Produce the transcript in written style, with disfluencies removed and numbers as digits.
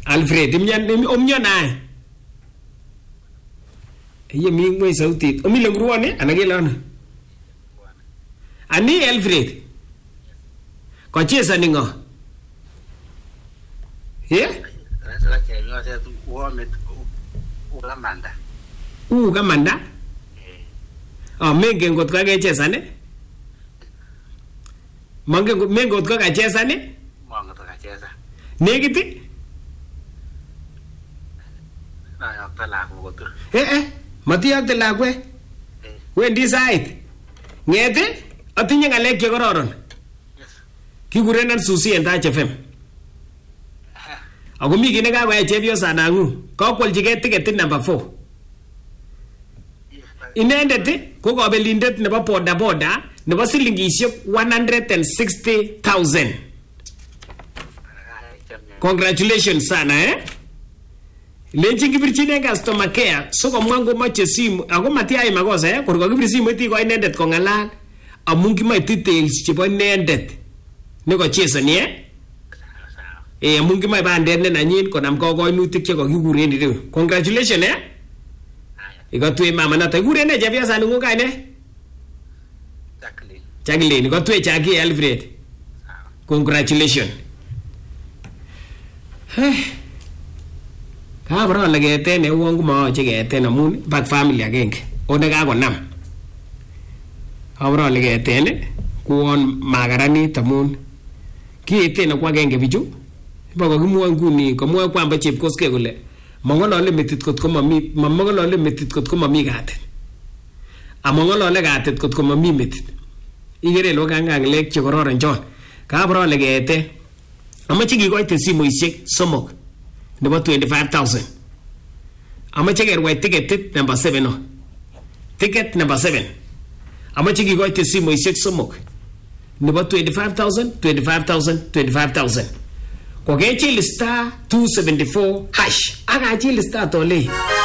Alfred omnyo naye. Iye mi ngwe sauti. Omi lengruone anagelana. Ani Alfred. Kocheza ningo. Yeah? Kamanda. Oh, mengen ngot kakecheza ne? Mengen ngot kakecheza ne? Mongo kakecheza. Negiti? Ayakta lakwe kotur. Matiyakte lakwe. Wendi sait. Ngete atinye ngalek che kororon. Kikurenan Susi en Touch FM. Ako mi kine kakoyai chepyosanangu. Kakwolchigei tiketit number 4. Inendet ko kabelindet nebo boda boda nebo silingishek 160,000. Congratulations sana Lenchi kibirchine customer care so komwa ngomache simu ako matiyai makosa kor kakibir simu iti ko inendet kongalal amun kimoe details chebo inendet nekochesoni amun kimoe bandet ne nanyin konam kokoinutik che kakikuren ireu. Congratulations ikotwe mama nato ikuren ne chepyosa ningu kaine Jacqueline ikotwe Jackie Alfred. Congratulations. Kabro le keten ne won kumaoche keten amun back family agenge one kakonam. Kabro le keten kuon magaranit amun kieten kwa agenge bichu bako kimwa nguni komwa kwamba chepkoske kole mongolole metit kot ko mami mongolole metit kot ko mami katit amongolole katit kot ko mami metit igere lo kanganglek che kororon chon kabro le keten amache kikoite simoishek somok nebo 25,000. Amache kerwai ticket number 7 no. Ticket number 7. Amache kikoite simoishek somok nebo 25,000. Kokechil star 274 hash. Aka chil star tole.